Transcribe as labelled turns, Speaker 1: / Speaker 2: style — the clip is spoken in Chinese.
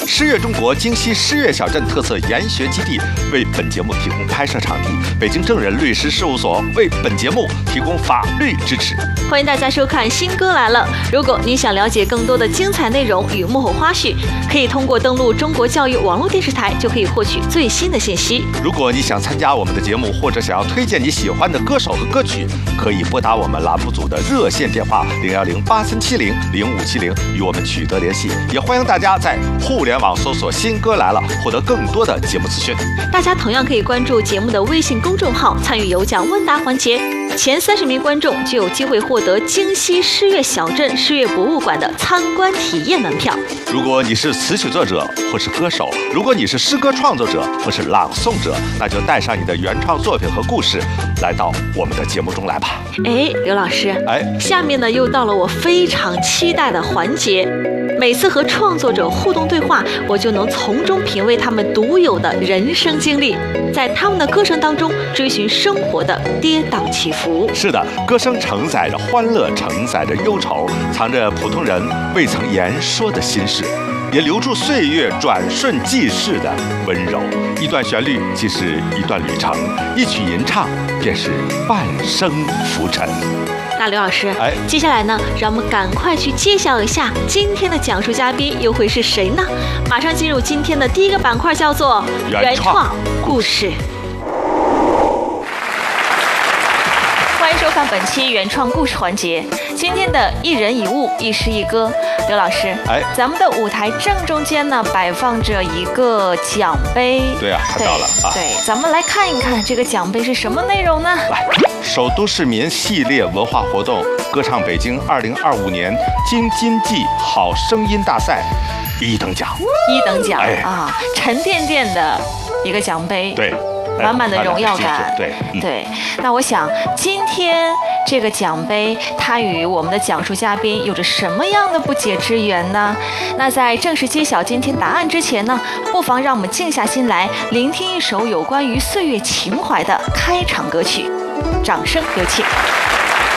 Speaker 1: 诗悦中国京西诗悦小镇特色研学基地为本节目提供拍摄场地，北京正人律师事务所为本节目提供法律支持。
Speaker 2: 欢迎大家收看《新歌来了》。如果你想了解更多的精彩内容与幕后花絮，可以通过登录中国教育网络电视台，就可以获取最新的信息。
Speaker 1: 如果你想参加我们的节目，或者想要推荐你喜欢的歌手和歌曲，可以拨打我们栏目组的热线电话01083700570与我们取得联系。也欢迎大家在互联网搜索“新歌来了”，获得更多的节目资讯。
Speaker 2: 大家同样可以关注节目的微信公众号，参与有奖问答环节。前30名观众就有机会获得京西诗悦小镇诗悦博物馆的参观体验门票。
Speaker 1: 如果你是词曲作者或是歌手，如果你是诗歌创作者或是朗诵者，那就带上你的原创作品和故事来到我们的节目中来吧。
Speaker 2: 刘老师，下面呢又到了我非常期待的环节。每次和创作者互动对话，我就能从中品味他们独有的人生经历，在他们的歌声当中追寻生活的跌宕起伏。
Speaker 1: 是的，歌声承载着欢乐，承载着忧愁，藏着普通人未曾言说的心事，也留住岁月转瞬即逝的温柔。一段旋律即是一段旅程，一曲吟唱便是半生浮沉。
Speaker 2: 那刘老师，接下来呢，让我们赶快去揭晓一下今天的讲述嘉宾又会是谁呢？马上进入今天的第一个板块，叫做原创故事。欢迎收看本期原创故事环节。今天的一人一物，一诗一歌，刘老师，咱们的舞台正中间呢摆放着一个奖杯。
Speaker 1: 对啊，看到了啊。
Speaker 2: 对，咱们来看一看这个奖杯是什么内容呢？
Speaker 1: 来，首都市民系列文化活动歌唱北京2025年京津冀好声音大赛1等奖。
Speaker 2: 1等奖啊，沉甸甸的一个奖杯。
Speaker 1: 对。
Speaker 2: 满满的荣耀感，对。那我想，今天这个奖杯，它与我们的讲述嘉宾有着什么样的不解之缘呢？那在正式揭晓今天答案之前呢，不妨让我们静下心来，聆听一首有关于岁月情怀的开场歌曲。掌声有请。